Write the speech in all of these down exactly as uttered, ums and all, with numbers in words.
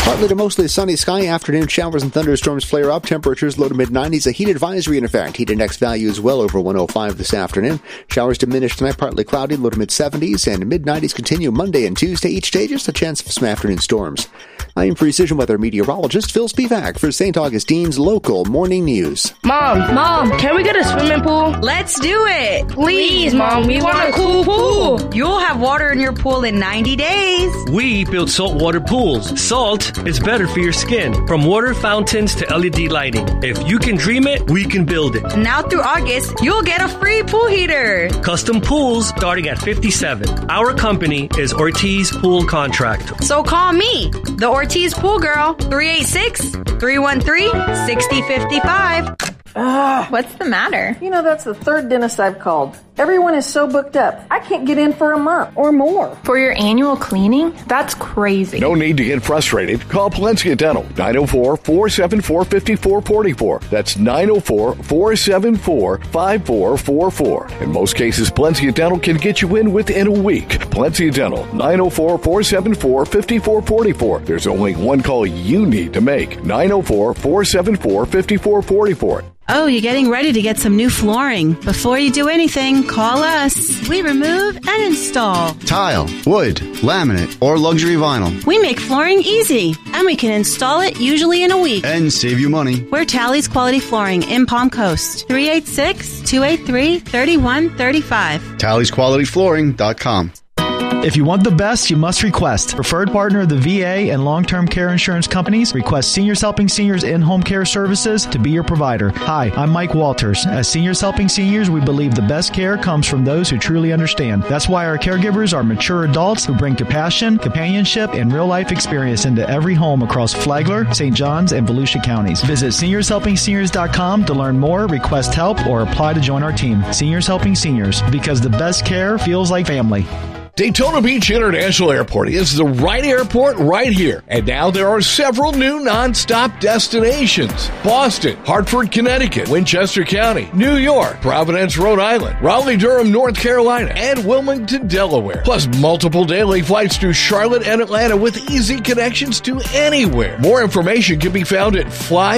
Partly to mostly sunny sky. Afternoon showers and thunderstorms flare up. Temperatures low to mid nineties. A heat advisory in effect. Heat index values well over one oh five this afternoon. Showers diminish tonight. Partly cloudy. Low to mid seventies. And mid nineties continue Monday and Tuesday. Each day just a chance of some afternoon storms. I am Precision Weather meteorologist Phil Spivak for Saint Augustine's local morning news. Mom, Mom, can we get a swimming pool? Let's do it. Please, Mom, we want a cool pool. You'll have water in your pool in ninety days. We build saltwater pools. Salt is better for your skin. From water fountains to L E D lighting. If you can dream it, we can build it. Now through August, you'll get a free pool heater. Custom pools starting at fifty-seven. Our company is Ortiz Pool Contractor. So call me, the Ortiz Pool Girl, three eight six, three one three, six oh five five. Ugh. What's the matter? You know, that's the third dentist I've called. Everyone is so booked up. I can't get in for a month or more. For your annual cleaning? That's crazy. No need to get frustrated. Call Palencia Dental, nine oh four, four seven four, five four four four. That's nine oh four, four seven four, five four four four. In most cases, Palencia Dental can get you in within a week. Palencia Dental, nine oh four, four seven four, five four four four. There's only one call you need to make. nine oh four, four seven four, five four four four. Oh, you're getting ready to get some new flooring. Before you do anything, call us. We remove and install tile, wood, laminate, or luxury vinyl. We make flooring easy, and we can install it usually in a week. And save you money. We're Tally's Quality Flooring in Palm Coast. three eight six, two eight three, three one three five. Tally's Quality Flooring dot com. If you want the best, you must request. Preferred partner of the V A and long-term care insurance companies, Request Seniors Helping Seniors in-home care services to be your provider. Hi, I'm Mike Walters. As Seniors Helping Seniors, we believe the best care comes from those who truly understand. That's why our caregivers are mature adults who bring compassion, companionship, and real-life experience into every home across Flagler, Saint Johns, and Volusia counties. Visit seniors helping seniors dot com to learn more, request help, or apply to join our team. Seniors Helping Seniors, because the best care feels like family. Daytona Beach International Airport is the right airport right here. And now there are several new nonstop destinations. Boston, Hartford, Connecticut, Winchester County, New York, Providence, Rhode Island, Raleigh-Durham, North Carolina, and Wilmington, Delaware. Plus multiple daily flights to Charlotte and Atlanta with easy connections to anywhere. More information can be found at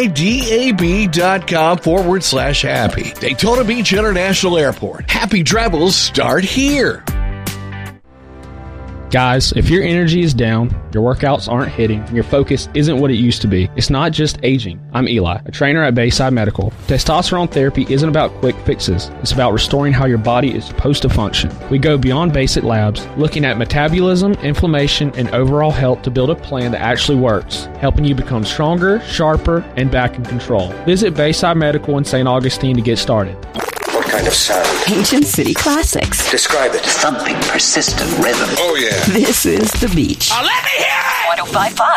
flydab.com forward slash happy. Daytona Beach International Airport. Happy travels start here. Guys, if your energy is down, your workouts aren't hitting, and your focus isn't what it used to be, it's not just aging. I'm Eli, a trainer at Bayside Medical. Testosterone therapy isn't about quick fixes. It's about restoring how your body is supposed to function. We go beyond basic labs, looking at metabolism, inflammation, and overall health to build a plan that actually works, helping you become stronger, sharper, and back in control. Visit Bayside Medical in Saint Augustine to get started. Kind of sound? Ancient city classics. Describe it. Thumping, persistent rhythm. Oh, yeah. This is The Beach. Oh, let me hear it! one oh five point five